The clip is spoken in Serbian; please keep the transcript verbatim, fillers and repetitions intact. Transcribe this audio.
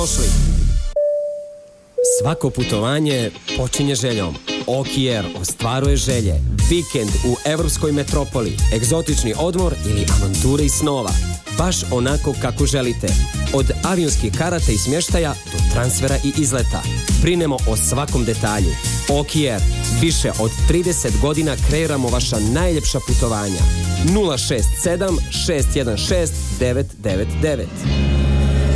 Došli. Svako putovanje počinje željom. Okijer ostvaruje želje. Vikend u evropskoj metropoli, egzotični odmor ili avanture iz snova. Baš onako kako želite. Od avionskih karata i smještaja do transfera i izleta. Brinemo o svakom detalju. Okijer. Više od trideset godina kreiramo vaša najljepša putovanja. nula šest sedam šest jedan šest devet devet devet.